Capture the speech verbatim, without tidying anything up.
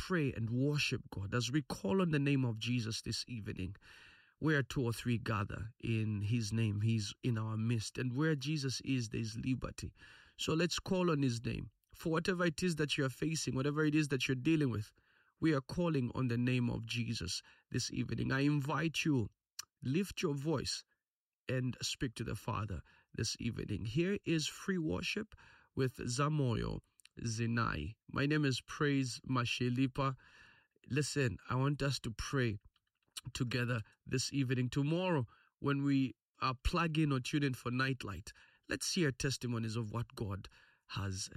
pray and worship God, as we call on the name of Jesus this evening. Where two or three gather in his name, he's in our midst. And where Jesus is, there's liberty. So let's call on his name. For whatever it is that you're facing, whatever it is that you're dealing with, we are calling on the name of Jesus this evening. I invite you, lift your voice and speak to the Father this evening. Here is Free Worship with Zamoyo Zinai. My name is Praise Mashelipa. Listen, I want us to pray together this evening. Tomorrow, when we are plug in or tune in for Nightlight, let's hear testimonies of what God has